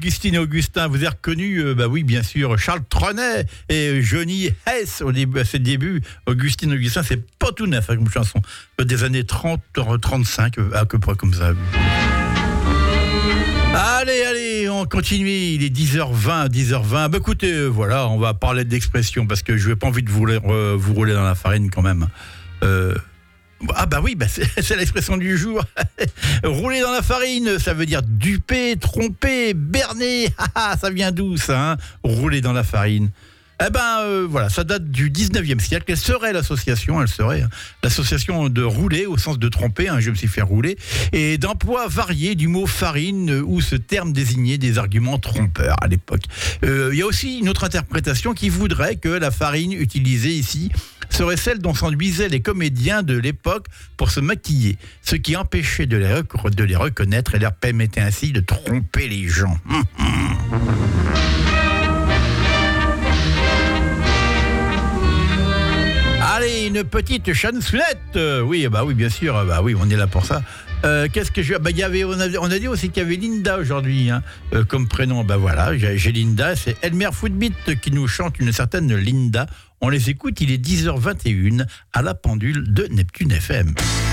Augustine et Augustin, vous avez reconnu, bah oui, bien sûr, Charles Trenet et Johnny Hess au début, à ses débuts. Augustine et Augustin, c'est pas tout neuf comme chanson. Des années 30, 35, à peu près comme ça. Allez, on continue, il est 10h20. Bah écoutez, voilà, on va parler d'expression parce que je n'ai pas envie de vous rouler dans la farine quand même. Ah bah oui, c'est l'expression du jour. Rouler dans la farine, ça veut dire duper, tromper, berner. Ça vient d'où ça, hein? Rouler dans la farine. Voilà, ça date du 19e siècle. Elle serait l'association de rouler au sens de tromper, je me suis fait rouler, et d'emploi varié du mot farine où ce terme désignait des arguments trompeurs à l'époque. Il y a aussi une autre interprétation qui voudrait que la farine utilisée ici serait celle dont s'enduisaient les comédiens de l'époque pour se maquiller, ce qui empêchait de les reconnaître et leur permettait ainsi de tromper les gens. Allez, une petite chansonnette. Oui, bien sûr. Oui, on est là pour ça. Qu'est-ce que je... on a dit aussi qu'il y avait Linda aujourd'hui, comme prénom. Voilà, j'ai Linda. C'est Elmer Footbeat qui nous chante une certaine Linda. On les écoute. Il est 10h21 à la pendule de Neptune FM.